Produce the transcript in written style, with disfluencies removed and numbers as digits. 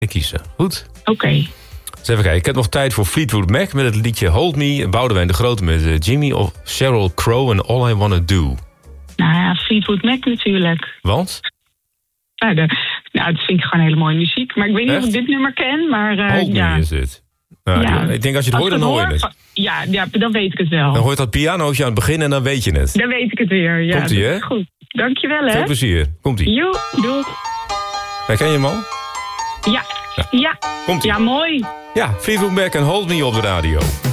Ik kiezen. Goed. Oké. Dus even kijken. Ik heb nog tijd voor Fleetwood Mac met het liedje Hold Me. Boudewijn de Grote met Jimmy of Sheryl Crow en All I Wanna Do. Nou ja, Fleetwood Mac natuurlijk. Want? Nou, dat vind ik gewoon hele mooie muziek. Maar ik weet niet of ik dit nummer ken, maar Hold Me is het. Nou, ja. Ik denk als je het hoort, dan hoor je het. Ja, dan weet ik het wel. Dan hoort dat pianootje aan het begin en dan weet je het. Dan weet ik het weer, ja. Komt-ie, hè? Goed. Dankjewel, hè. Veel plezier. Komt-ie. Jo, doei. Herken je hem al? Ja. Komt-ie. Ja, mooi. Ja, Fleetwood Mac en Hold Me op de radio.